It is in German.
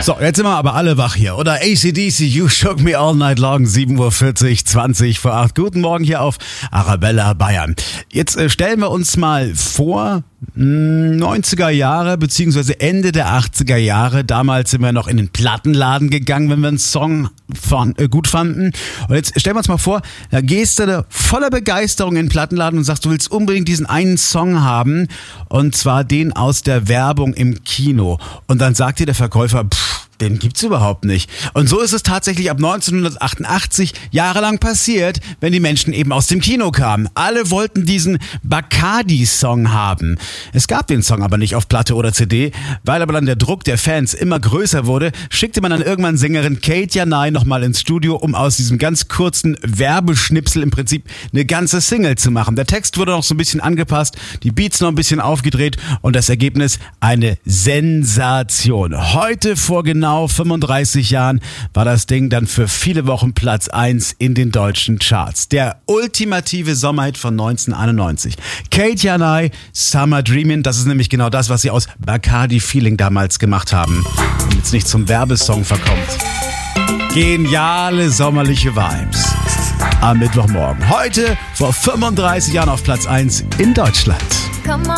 So, jetzt sind wir aber alle wach hier. Oder AC/DC, You Shook Me All Night Long, 7:40 Uhr, 20 vor 8. Guten Morgen hier auf Arabella Bayern. Jetzt stellen wir uns mal vor, 90er Jahre beziehungsweise Ende der 80er Jahre. Damals sind wir noch in den Plattenladen gegangen, wenn wir einen Song gut fanden. Und jetzt stellen wir uns mal vor, da gehst du voller Begeisterung in den Plattenladen und sagst, du willst unbedingt diesen einen Song haben. Und zwar den aus der Werbung im Kino. Und dann sagt dir der Verkäufer, den gibt's überhaupt nicht. Und so ist es tatsächlich ab 1988 jahrelang passiert, wenn die Menschen eben aus dem Kino kamen. Alle wollten diesen Bacardi-Song haben. Es gab den Song aber nicht auf Platte oder CD, weil aber dann der Druck der Fans immer größer wurde, schickte man dann irgendwann Sängerin Kate Janai nochmal ins Studio, um aus diesem ganz kurzen Werbeschnipsel im Prinzip eine ganze Single zu machen. Der Text wurde noch so ein bisschen angepasst, die Beats noch ein bisschen aufgedreht und das Ergebnis eine Sensation. Heute vor genau 35 Jahren war das Ding dann für viele Wochen Platz 1 in den deutschen Charts. Der ultimative Sommerhit von 1991. Kate Janai, Summer Dreamin', das ist nämlich genau das, was sie aus Bacardi Feeling damals gemacht haben, damit es nicht zum Werbesong verkommt. Geniale sommerliche Vibes am Mittwochmorgen. Heute vor 35 Jahren auf Platz 1 in Deutschland. Come on.